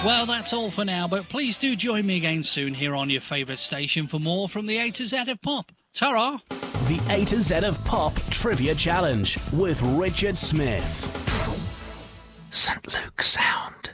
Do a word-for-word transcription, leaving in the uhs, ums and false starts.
Well, that's all for now, but please do join me again soon here on your favourite station for more from the A to Z of Pop. Ta-ra! The A to Z of Pop Trivia Challenge with Richard Smith. Saint Luke Sound.